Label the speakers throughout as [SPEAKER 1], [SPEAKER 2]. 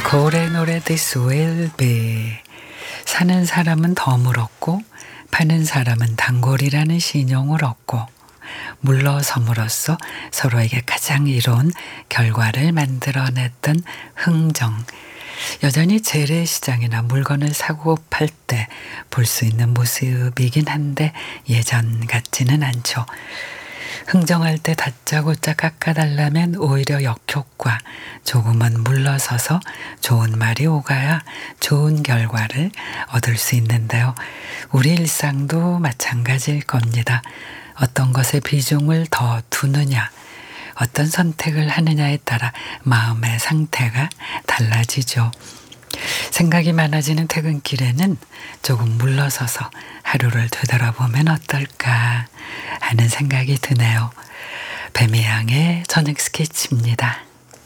[SPEAKER 1] 고래 노래 This will be. 사는 사람은 덤을 얻고 파는 사람은 단골이라는 신용을 얻고 물러섬으로써 서로에게 가장 이로운 결과를 만들어냈던 흥정. 여전히 재래시장이나 물건을 사고 팔 때 볼 수 있는 모습이긴 한데 예전 같지는 않죠. 흥정할 때 다짜고짜 깎아달라면 오히려 역효과, 조금은 물러서서 좋은 말이 오가야 좋은 결과를 얻을 수 있는데요. 우리 일상도 마찬가지일 겁니다. 어떤 것에 비중을 더 두느냐, 어떤 선택을 하느냐에 따라 마음의 상태가 달라지죠. 생각이 많아지는 퇴근길에는 조금 물러서서 하루를 되돌아보면 어떨까 하는 생각이 드네요. 뱀이양의 저녁 스케치입니다.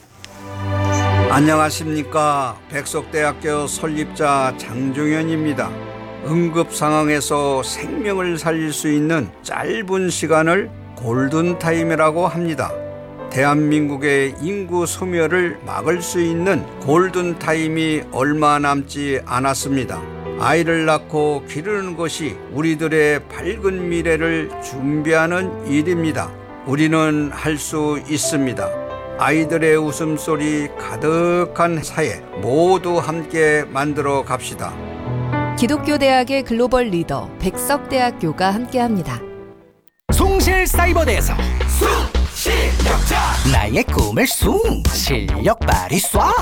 [SPEAKER 2] 안녕하십니까. 백석대학교 설립자 장종현입니다. 응급 상황에서 생명을 살릴 수 있는 짧은 시간을 골든타임이라고 합니다. 대한민국의 인구 소멸을 막을 수 있는 골든타임이 얼마 남지 않았습니다. 아이를 낳고 기르는 것이 우리들의 밝은 미래를 준비하는 일입니다. 우리는 할 수 있습니다. 아이들의 웃음소리 가득한 사회 모두 함께 만들어 갑시다.
[SPEAKER 3] 기독교대학의 글로벌 리더 백석대학교가 함께합니다.
[SPEAKER 4] 숭실사이버대에서 숭실력자 나의 꿈을 숭 실력 발휘 쏴